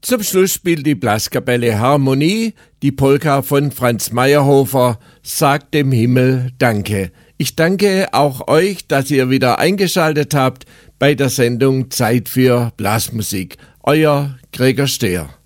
Zum Schluss spielt die Blaskapelle Harmonie, die Polka von Franz Meyerhofer, Sagt dem Himmel Danke. Ich danke auch euch, dass ihr wieder eingeschaltet habt bei der Sendung Zeit für Blasmusik. Euer Gregor Stehr.